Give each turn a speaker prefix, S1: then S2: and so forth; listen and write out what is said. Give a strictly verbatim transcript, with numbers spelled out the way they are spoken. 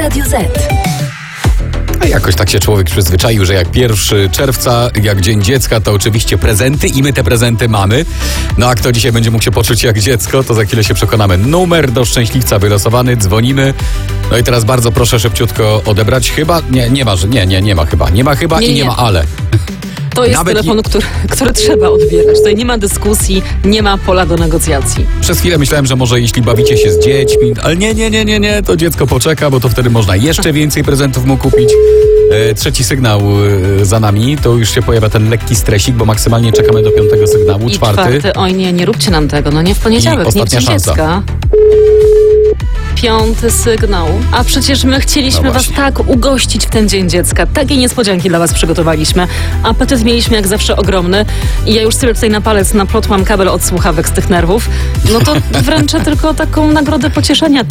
S1: Radio Z.
S2: A jakoś tak się człowiek przyzwyczaił, że jak pierwszego czerwca, jak Dzień Dziecka, to oczywiście prezenty i my te prezenty mamy. No a kto dzisiaj będzie mógł się poczuć jak dziecko, to za chwilę się przekonamy. Numer do szczęśliwca wylosowany, dzwonimy. No i teraz bardzo proszę szybciutko odebrać. Chyba, nie, nie ma, że nie, nie, nie ma chyba. Nie ma chyba
S3: Nie,
S2: i nie,
S3: nie.
S2: ma ale.
S3: To jest
S2: Nawet
S3: telefon,
S2: nie-
S3: który, który trzeba odbierać. Tutaj nie ma dyskusji, nie ma pola do negocjacji.
S2: Przez chwilę myślałem, że może jeśli bawicie się z dziećmi, ale nie, nie, nie, nie, nie, to dziecko poczeka, bo to wtedy można jeszcze więcej prezentów mu kupić. E, trzeci sygnał e, za nami, to już się pojawia ten lekki stresik, bo maksymalnie czekamy do piątego sygnału.
S3: I
S2: Czwarty.
S3: czwarty, oj nie, nie róbcie nam tego, no nie w poniedziałek,
S2: I
S3: nie w
S2: ostatnia
S3: Dzień
S2: szansa.
S3: Dziecka. Piąty sygnał. A przecież my chcieliśmy
S2: No
S3: was
S2: właśnie.
S3: tak ugościć w ten Dzień Dziecka. Takie niespodzianki dla was przygotowaliśmy. Apetyt mieliśmy jak zawsze ogromny. I ja już sobie tutaj na palec naplotłam kabel od słuchawek z tych nerwów. No to wręczę tylko taką nagrodę pocieszenia